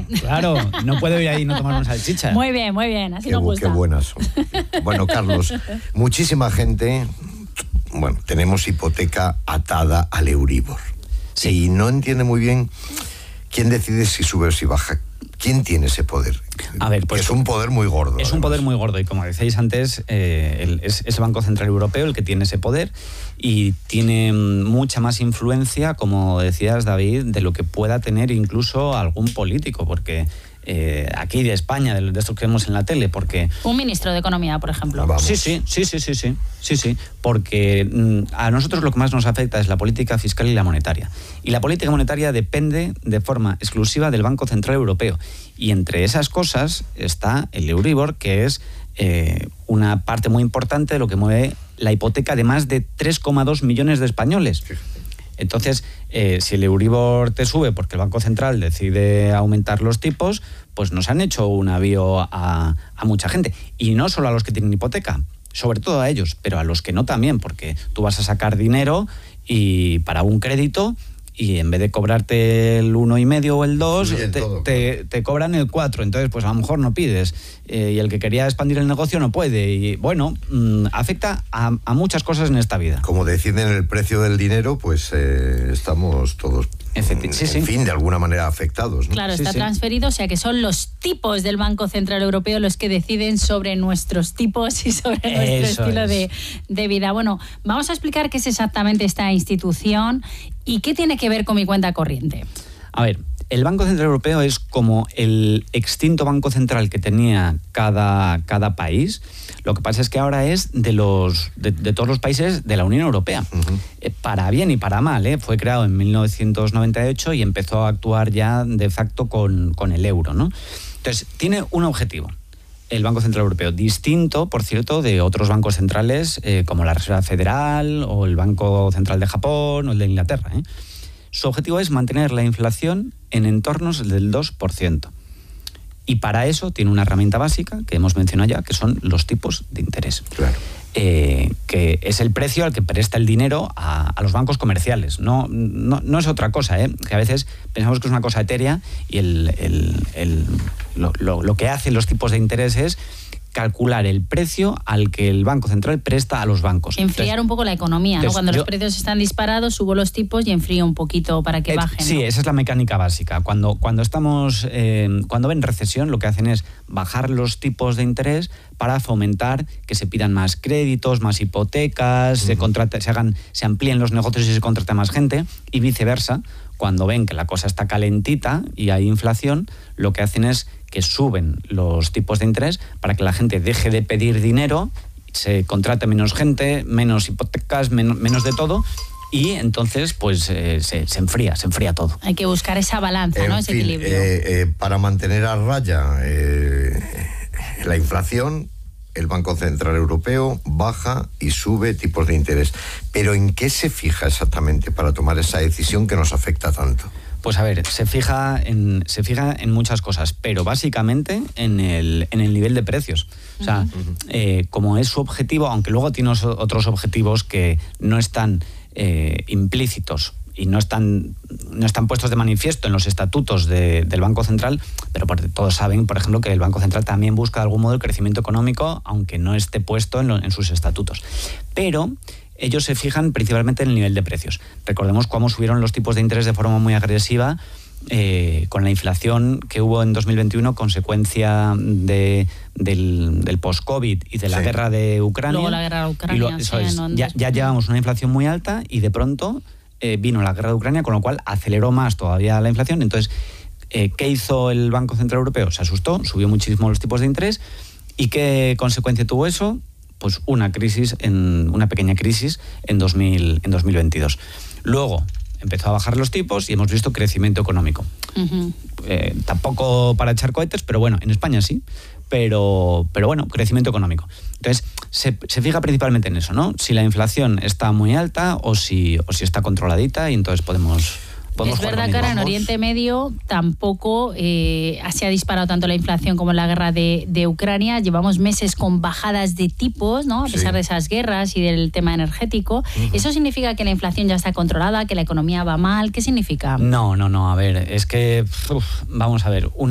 Hombre, claro, no puedo ir ahí y no tomar una salchicha. Muy bien, así nos gusta. Qué buenas son. Bueno, Carlos, muchísima gente, bueno, tenemos hipoteca atada al Euribor. Sí. Y no entiende muy bien quién decide si sube o si baja. ¿Quién tiene ese poder? A ver, pues es un poder muy gordo. Es un poder muy gordo y como decíais antes, es el Banco Central Europeo el que tiene ese poder y tiene mucha más influencia, como decías, David, de lo que pueda tener incluso algún político, porque aquí de España, de estos que vemos en la tele, porque... Un ministro de Economía, por ejemplo. Vamos. Sí, porque a nosotros lo que más nos afecta es la política fiscal y la monetaria. Y la política monetaria depende de forma exclusiva del Banco Central Europeo. Y entre esas cosas está el Euribor, que es una parte muy importante de lo que mueve la hipoteca de más de 3,2 millones de españoles. Entonces, si el Euribor te sube porque el Banco Central decide aumentar los tipos, pues nos han hecho un avío a mucha gente. Y no solo a los que tienen hipoteca, sobre todo a ellos, pero a los que no también, porque tú vas a sacar dinero y para un crédito y en vez de cobrarte el 1,5 o el 2, te cobran el 4. Entonces, pues a lo mejor no pides. Y el que quería expandir el negocio no puede. Y bueno, afecta a muchas cosas en esta vida. Como deciden el precio del dinero, pues estamos todos, en fin, de alguna manera afectados, ¿no? Claro, está transferido, o sea que son los tipos del Banco Central Europeo los que deciden sobre nuestros tipos y sobre nuestro estilo de vida. Bueno, vamos a explicar qué es exactamente esta institución y qué tiene que ver con mi cuenta corriente. A ver, el Banco Central Europeo es como el extinto Banco Central que tenía cada país. Lo que pasa es que ahora es de todos los países de la Unión Europea. Uh-huh. Para bien y para mal, ¿eh? Fue creado en 1998 y empezó a actuar ya de facto con el euro, ¿no? Entonces, tiene un objetivo. El Banco Central Europeo, distinto, por cierto, de otros bancos centrales como la Reserva Federal o el Banco Central de Japón o el de Inglaterra. Su objetivo es mantener la inflación en entornos del 2%. Y para eso tiene una herramienta básica que hemos mencionado ya, que son los tipos de interés. Claro. Que es el precio al que presta el dinero a los bancos comerciales. No es otra cosa, que a veces pensamos que es una cosa etérea y lo que hacen los tipos de interés es calcular el precio al que el Banco Central presta a los bancos. Enfriar un poco la economía, ¿no? Cuando los precios están disparados, subo los tipos y enfrío un poquito para que bajen, ¿no? Sí, esa es la mecánica básica. Cuando ven recesión, lo que hacen es bajar los tipos de interés para fomentar que se pidan más créditos, más hipotecas, uh-huh. se amplíen los negocios y se contrate más gente, y viceversa. Cuando ven que la cosa está calentita y hay inflación, lo que hacen es que suben los tipos de interés para que la gente deje de pedir dinero, se contrate menos gente, menos hipotecas, menos de todo, y entonces pues se enfría todo. Hay que buscar esa balanza, ¿no? Ese equilibrio. Para mantener a raya la inflación, el Banco Central Europeo baja y sube tipos de interés. Pero ¿en qué se fija exactamente para tomar esa decisión que nos afecta tanto? Pues a ver, se fija en muchas cosas, pero básicamente en el nivel de precios. O sea, como es su objetivo, aunque luego tiene otros objetivos que no están implícitos y no están puestos de manifiesto en los estatutos del Banco Central, pero todos saben, por ejemplo, que el Banco Central también busca de algún modo el crecimiento económico, aunque no esté puesto en sus estatutos. Pero ellos se fijan principalmente en el nivel de precios. Recordemos cómo subieron los tipos de interés de forma muy agresiva con la inflación que hubo en 2021, consecuencia del post-COVID y de la guerra de Ucrania. Luego la guerra de Ucrania. Ya llevamos una inflación muy alta y de pronto vino la guerra de Ucrania, con lo cual aceleró más todavía la inflación. Entonces, ¿qué hizo el Banco Central Europeo? Se asustó, subió muchísimo los tipos de interés. ¿Y qué consecuencia tuvo eso? Pues una pequeña crisis en 2022. Luego empezó a bajar los tipos y hemos visto crecimiento económico. Uh-huh. Tampoco para echar cohetes, pero bueno, en España sí. Pero bueno, crecimiento económico. Entonces, se fija principalmente en eso, ¿no? Si la inflación está muy alta o si está controladita, y entonces podemos Es verdad que ahora en Oriente Medio tampoco se ha disparado tanto la inflación como en la guerra de Ucrania. Llevamos meses con bajadas de tipos, ¿no? A pesar de esas guerras y del tema energético. Uh-huh. ¿Eso significa que la inflación ya está controlada, que la economía va mal? ¿Qué significa? No. A ver, es que vamos a ver.